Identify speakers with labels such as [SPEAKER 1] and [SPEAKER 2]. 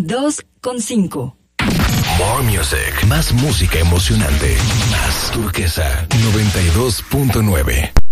[SPEAKER 1] 92.5.
[SPEAKER 2] More music. Más música emocionante. Más Turquesa 92.9.